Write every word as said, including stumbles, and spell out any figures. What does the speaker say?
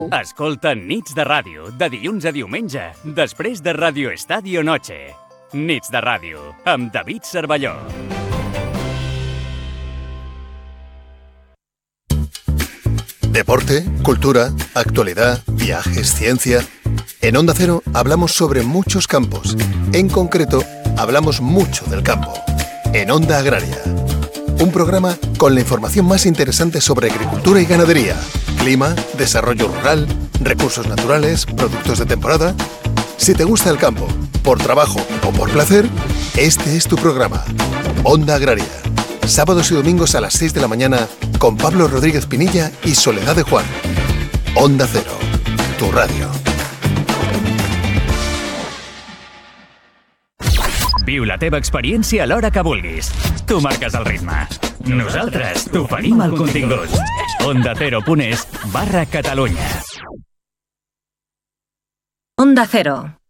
Escolta Nits de Ràdio, de dilluns a diumenge, després de Radio Estadio Noche. Nits de Ràdio, amb David Cervelló. Deporte, cultura, actualidad, viajes, ciencia. En Onda Cero hablamos sobre muchos campos. En concreto, hablamos mucho del campo. En Onda Agraria. Un programa con la información más interesante sobre agricultura y ganadería, clima, desarrollo rural, recursos naturales, productos de temporada. Si te gusta el campo, por trabajo o por placer, este es tu programa. Onda Agraria. Sábados y domingos a las seis de la mañana con Pablo Rodríguez Pinilla y Soledad de Juan. Onda Cero, tu radio. Viu la teva experiència a l'hora que vulguis. Tu marques el ritme. Nosaltres t'oferim el contingut. Onda Cero punt es barra Catalunya. Onda Cero.